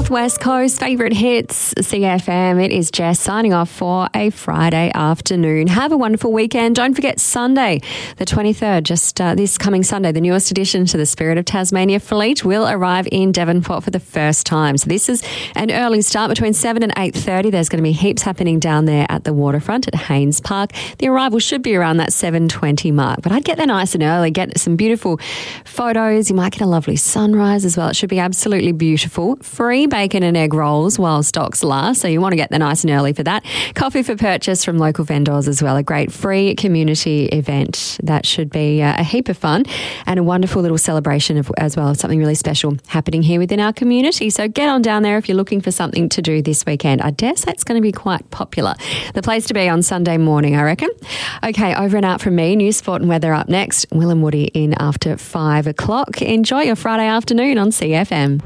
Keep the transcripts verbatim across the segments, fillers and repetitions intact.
Northwest Coast favourite hits, C F M. It is Jess signing off for a Friday afternoon. Have a wonderful weekend. Don't forget Sunday, the twenty-third, just uh, this coming Sunday, the newest addition to the Spirit of Tasmania fleet will arrive in Devonport for the first time. So this is an early start between seven and eight thirty. There's going to be heaps happening down there at the waterfront at Haynes Park. The arrival should be around that seven twenty mark, but I'd get there nice and early, get some beautiful photos. You might get a lovely sunrise as well. It should be absolutely beautiful. Free bacon and egg rolls while stocks last, so you want to get there nice and early for that. Coffee for purchase from local vendors as well. A great free community event that should be uh, a heap of fun and a wonderful little celebration of, as well, something really special happening here within our community. So get on down there if you're looking for something to do this weekend. I dare say it's going to be quite popular. The place to be on Sunday morning, I reckon. Okay, over and out from me. News, sport and weather up next. Will and Woody in after five o'clock. Enjoy your Friday afternoon on C F M.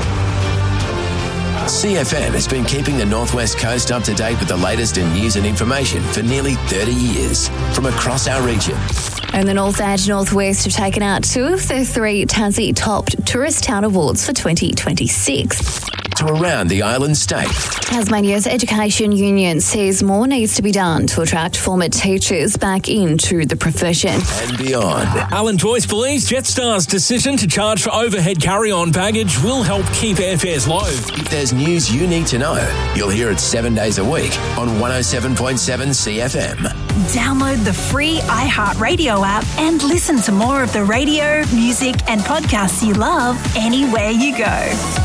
C F M has been keeping the Northwest Coast up to date with the latest in news and information for nearly thirty years from across our region. And the North and Northwest have taken out two of the three Tassie Top Tourist Town Awards for twenty twenty-six. To around the island state. Tasmania's Education Union says more needs to be done to attract former teachers back into the profession. And beyond. Alan Joyce believes Jetstar's decision to charge for overhead carry-on baggage will help keep airfares low. If there's news you need to know, you'll hear it seven days a week on one oh seven point seven C F M. Download the free iHeartRadio app and listen to more of the radio, music and podcasts you love anywhere you go.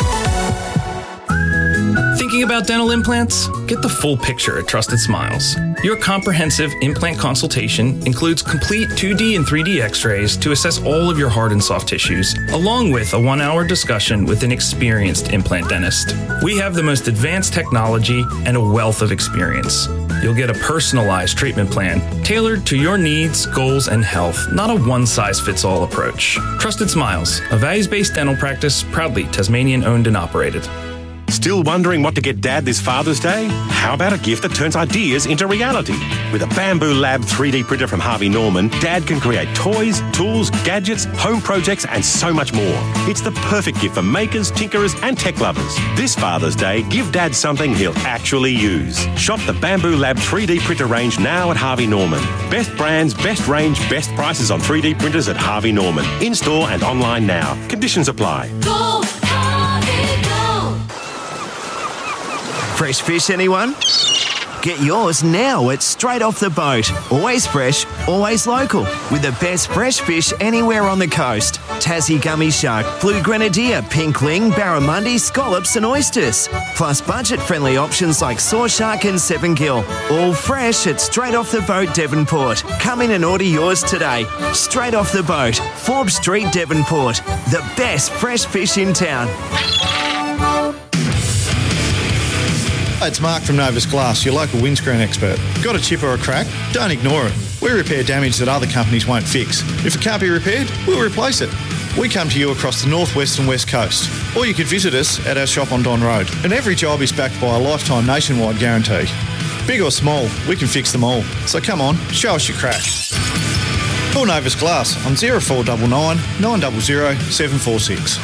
Thinking about dental implants? Get the full picture at Trusted Smiles. Your comprehensive implant consultation includes complete two D and three D x-rays to assess all of your hard and soft tissues, along with a one-hour discussion with an experienced implant dentist. We have the most advanced technology and a wealth of experience. You'll get a personalized treatment plan tailored to your needs, goals, and health, not a one-size-fits-all approach. Trusted Smiles, a values-based dental practice, proudly Tasmanian-owned and operated. Still wondering what to get Dad this Father's Day? How about a gift that turns ideas into reality? With a Bamboo Lab three D printer from Harvey Norman, Dad can create toys, tools, gadgets, home projects, and so much more. It's the perfect gift for makers, tinkerers, and tech lovers. This Father's Day, give Dad something he'll actually use. Shop the Bamboo Lab three D printer range now at Harvey Norman. Best brands, best range, best prices on three D printers at Harvey Norman. In-store and online now. Conditions apply. Go, Harvey, go! Fresh fish, anyone? Get yours now at Straight Off the Boat. Always fresh, always local. With the best fresh fish anywhere on the coast. Tassie gummy shark, blue grenadier, pink ling, barramundi, scallops and oysters. Plus budget-friendly options like saw shark and seven gill. All fresh at Straight Off the Boat, Devonport. Come in and order yours today. Straight Off the Boat, Forbes Street, Devonport. The best fresh fish in town. It's Mark from Novus Glass, your local windscreen expert. Got a chip or a crack? Don't ignore it. We repair damage that other companies won't fix. If it can't be repaired, we'll replace it. We come to you across the northwest and west coast. Or you can visit us at our shop on Don Road. And every job is backed by a lifetime nationwide guarantee. Big or small, we can fix them all. So come on, show us your crack. Call Novus Glass on oh four nine nine, nine zero zero, seven four six.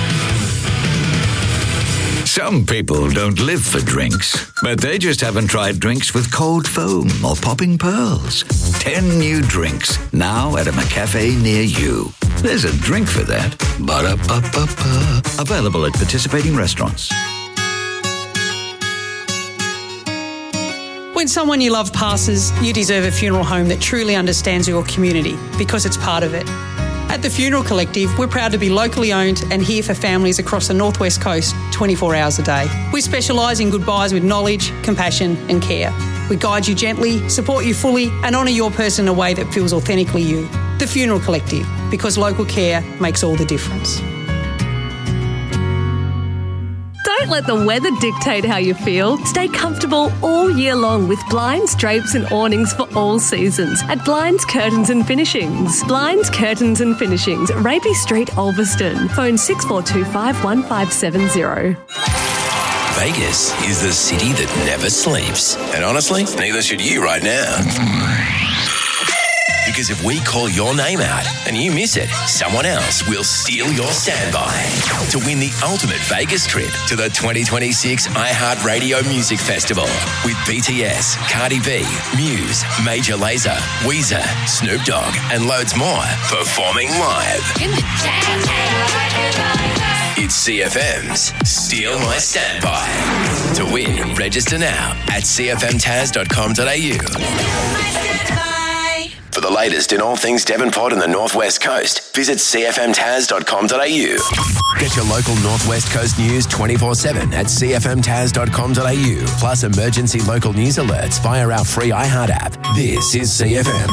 Some people don't live for drinks, but they just haven't tried drinks with cold foam or popping pearls. Ten new drinks, now at a McCafe near you. There's a drink for that. Ba-da-ba-ba-ba. Available at participating restaurants. When someone you love passes, you deserve a funeral home that truly understands your community because it's part of it. At the Funeral Collective, we're proud to be locally owned and here for families across the Northwest Coast twenty-four hours a day. We specialise in goodbyes with knowledge, compassion and care. We guide you gently, support you fully and honour your person in a way that feels authentically you. The Funeral Collective, because local care makes all the difference. Don't let the weather dictate how you feel. Stay comfortable all year long with blinds, drapes and awnings for all seasons at Blinds, Curtains and Finishings. Blinds, Curtains and Finishings, Raby Street, Ulverston. Phone six four two five, one five seven zero. Vegas is the city that never sleeps. And honestly, neither should you right now. Because if we call your name out and you miss it, someone else will steal your standby to win the ultimate Vegas trip to the twenty twenty-six iHeartRadio Music Festival with B T S, Cardi B, Muse, Major Lazer, Weezer, Snoop Dogg, and loads more performing live. It's C F M's Steal My Standby. To win, register now at c f m taz dot com dot a u. For the latest in all things Devonport and the Northwest Coast, visit c f m taz dot com dot a u. Get your local Northwest Coast news twenty-four seven at c f m taz dot com dot a u, plus emergency local news alerts via our free iHeart app. This is C F M.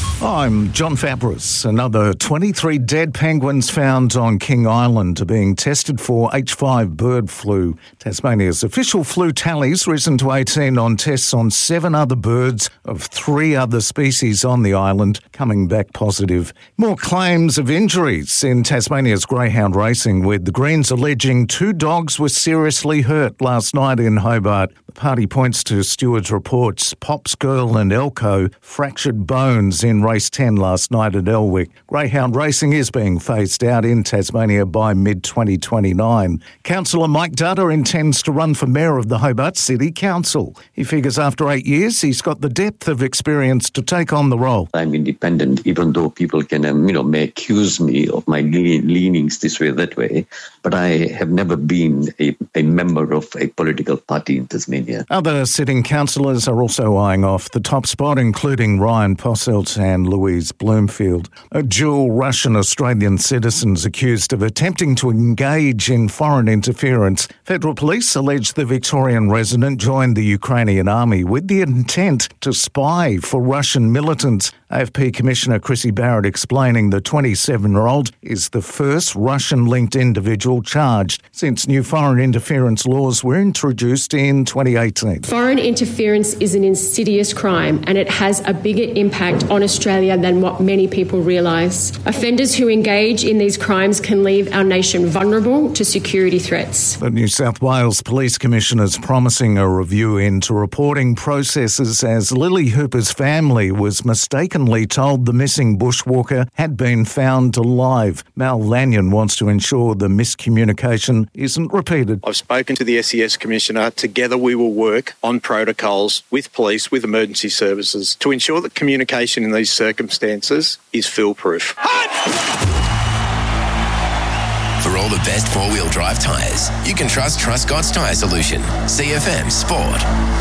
I'm John Fabris. Another twenty-three dead penguins found on King Island are being tested for H five bird flu. Tasmania's official flu tallies risen to eighteen on tests on seven other birds of three other species on the island coming back positive. More claims of injuries in Tasmania's greyhound racing, with the Greens alleging two dogs were seriously hurt last night in Hobart. The party points to stewards' reports. Pops Girl and Elko fractured bones in race ten last night at Elwick. Greyhound racing is being phased out in Tasmania by mid twenty twenty-nine. Councillor Mike Dutta intends to run for mayor of the Hobart City Council. He figures after eight years he's got the depth of experience to take on the role. I'm independent, even though people can, um, you know, may accuse me of my le- leanings this way or that way, but I have never been a, a member of a political party in Tasmania. Other sitting councillors are also eyeing off the top spot, including Ryan Posselt and Louise Bloomfield. A dual Russian-Australian citizens accused of attempting to engage in foreign interference. Federal police allege the Victorian resident joined the Ukrainian army with the intent to spy for Russian militants. A F P Commissioner Chrissy Barrett explaining the twenty-seven-year-old is the first Russian-linked individual charged since new foreign interference laws were introduced in twenty eighteen. Foreign interference is an insidious crime and it has a bigger impact on Australia than what many people realise. Offenders who engage in these crimes can leave our nation vulnerable to security threats. The New South Wales Police Commissioner's promising a review into reporting processes as Lily Hooper's family was mistakenly told the missing bushwalker had been found alive. Mal Lanyon wants to ensure the miscommunication isn't repeated. I've spoken to the S E S Commissioner. Together we will work on protocols with police, with emergency services to ensure that communication in these circumstances is foolproof. For all the best four-wheel drive tyres, you can trust Truscott's Tyre Solution. C F M Sport.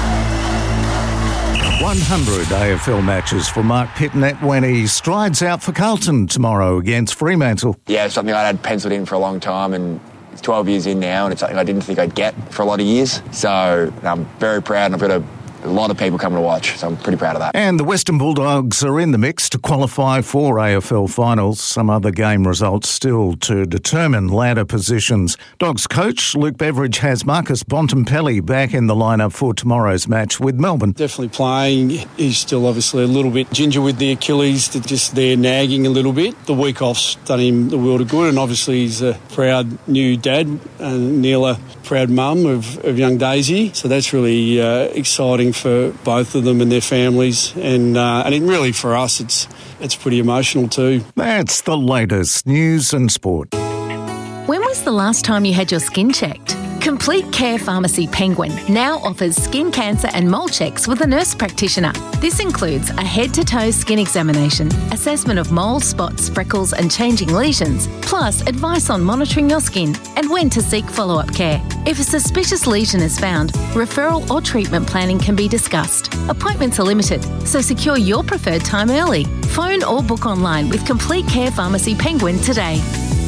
one hundred A F L matches for Mark Pitnet when he strides out for Carlton tomorrow against Fremantle. Yeah, it's something I had penciled in for a long time, and it's twelve years in now, and it's something I didn't think I'd get for a lot of years. So I'm very proud, and I've got a A lot of people coming to watch, so I'm pretty proud of that. And the Western Bulldogs are in the mix to qualify for A F L finals. Some other game results still to determine ladder positions. Dogs coach Luke Beveridge has Marcus Bontempelli back in the lineup for tomorrow's match with Melbourne. Definitely playing. He's still obviously a little bit ginger with the Achilles, just there nagging a little bit. The week off's done him the world of good, and obviously he's a proud new dad, and Neil a proud mum of, of young Daisy. So that's really uh, exciting for both of them and their families, and uh, and it really for us it's it's pretty emotional too. That's the latest news and sport. When was the last time you had your skin checked? Complete Care Pharmacy Penguin now offers skin cancer and mole checks with a nurse practitioner. This includes a head-to-toe skin examination, assessment of moles, spots, freckles and changing lesions, plus advice on monitoring your skin and when to seek follow-up care. If a suspicious lesion is found, referral or treatment planning can be discussed. Appointments are limited, so secure your preferred time early. Phone or book online with Complete Care Pharmacy Penguin today.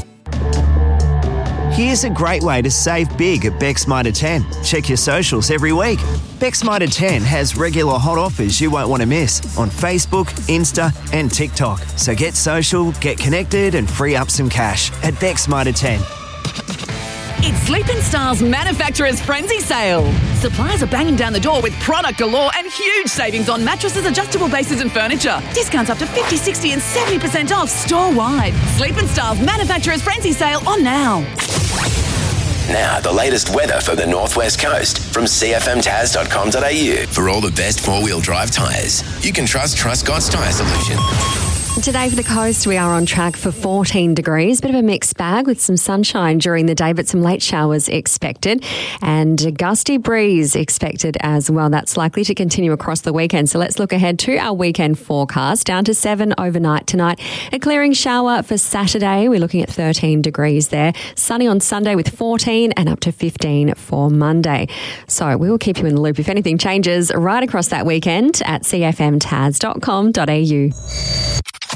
Here's a great way to save big at Beck's Mitre ten. Check your socials every week. Beck's Mitre ten has regular hot offers you won't want to miss on Facebook, Insta and TikTok. So get social, get connected and free up some cash at Beck's Mitre ten. It's Sleep in Style's Manufacturer's Frenzy Sale. Suppliers are banging down the door with product galore and huge savings on mattresses, adjustable bases and furniture. Discounts up to fifty, sixty and seventy percent off store-wide. Sleep in Style's Manufacturer's Frenzy Sale on now. Now, the latest weather for the Northwest Coast from c f m taz dot com dot a u. For all the best four-wheel drive tyres, you can trust Truscott's Tyre Solution. Today for the coast, we are on track for fourteen degrees. Bit of a mixed bag with some sunshine during the day, but some late showers expected and a gusty breeze expected as well. That's likely to continue across the weekend. So let's look ahead to our weekend forecast. Down to seven overnight tonight. A clearing shower for Saturday. We're looking at thirteen degrees there. Sunny on Sunday with fourteen and up to fifteen for Monday. So we will keep you in the loop if anything changes right across that weekend at c f m tas dot com dot a u.